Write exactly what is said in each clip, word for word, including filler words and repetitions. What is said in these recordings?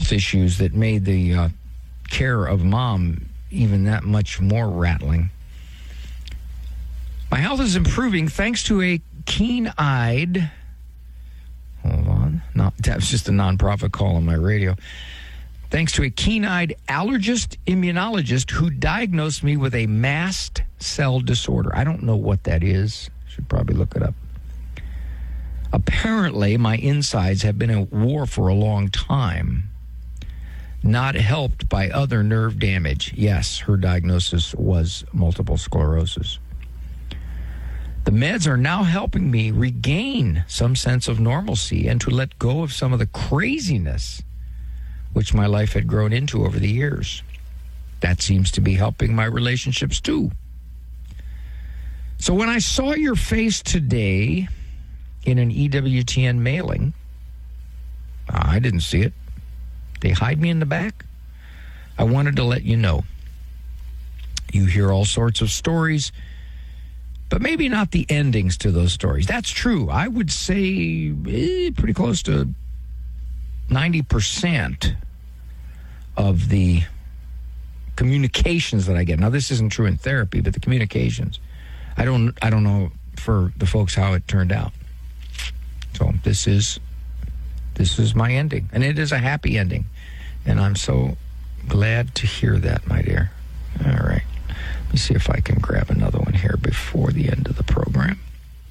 health issues that made the uh, care of mom even that much more rattling. My health is improving thanks to a keen-eyed... Hold on. No, that was just a nonprofit call on my radio. Thanks to a keen-eyed allergist immunologist who diagnosed me with a mast cell disorder. I don't know what that is. Should probably look it up. Apparently, my insides have been at war for a long time, not helped by other nerve damage. Yes, her diagnosis was multiple sclerosis. The meds are now helping me regain some sense of normalcy and to let go of some of the craziness which my life had grown into over the years. That seems to be helping my relationships too. So when I saw your face today in an E W T N mailing, I didn't see it. They hide me in the back. I wanted to let you know. You hear all sorts of stories, but maybe not the endings to those stories. That's true. I would say eh, pretty close to ninety percent of the communications that I get. Now, this isn't true in therapy, but the communications. I don't I don't know for the folks how it turned out. So this is this is my ending. And it is a happy ending. And I'm so glad to hear that, my dear. All right. Let me see if I can grab another one here before the end of the program.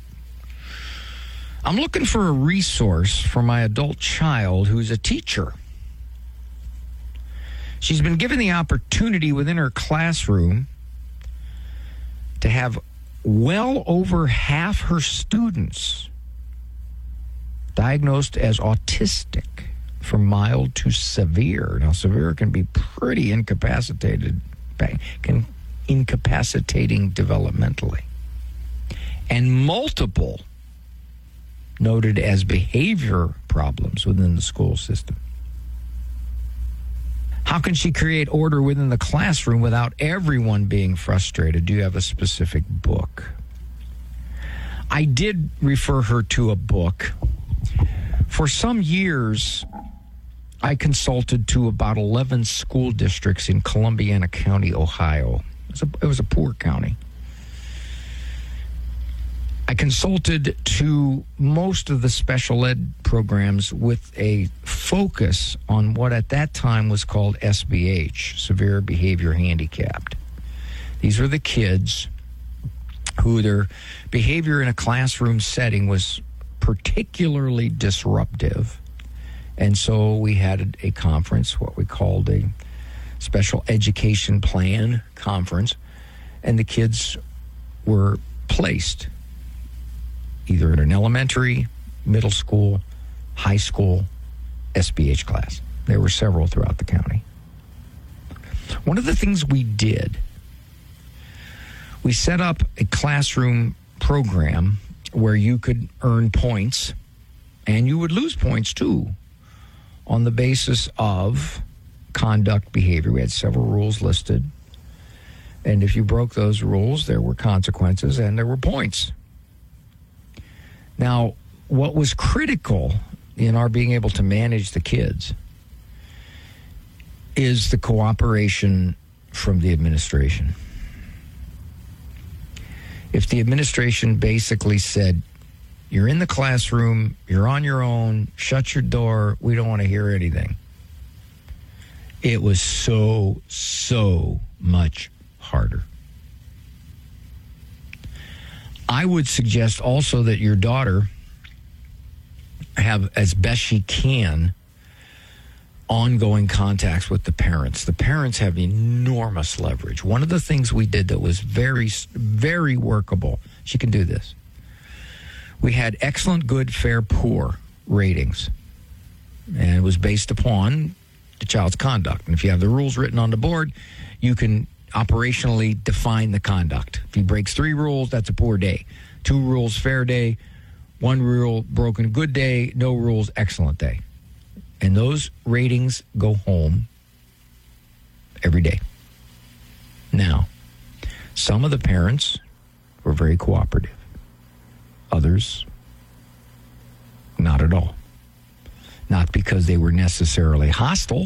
I'm looking for a resource for my adult child who's a teacher. She's been given the opportunity within her classroom to have well over half her students diagnosed as autistic from mild to severe. Now, severe can be pretty incapacitated, can incapacitating developmentally. And multiple noted as behavior problems within the school system. How can she create order within the classroom without everyone being frustrated? Do you have a specific book? I did refer her to a book. For some years, I consulted to about eleven school districts in Columbiana County, Ohio. It was a, it was a poor county. I consulted to most of the special ed programs with a focus on what at that time was called S B H, Severe Behavior Handicapped. These were the kids who their behavior in a classroom setting was particularly disruptive. And so we had a conference, what we called a special education plan conference, and the kids were placed either in an elementary, middle school, high school, S B H class. There were several throughout the county. One of the things we did, we set up a classroom program where you could earn points, and you would lose points too, on the basis of conduct behavior. We had several rules listed, and if you broke those rules, there were consequences and there were points. Now, what was critical in our being able to manage the kids is the cooperation from the administration. If the administration basically said, you're in the classroom, you're on your own, shut your door, we don't want to hear anything, it was so, so much harder. I would suggest also that your daughter have, as best she can, ongoing contacts with the parents. The parents have enormous leverage. One of the things we did that was very, very workable, she can do this. We had excellent, good, fair, poor ratings. And it was based upon the child's conduct. And if you have the rules written on the board, you can operationally define the conduct. If he breaks three rules, that's a poor day. Two rules, fair day. One rule, broken, good day. No rules, excellent day. And those ratings go home every day. Now, some of the parents were very cooperative. Others, not at all. Not because they were necessarily hostile,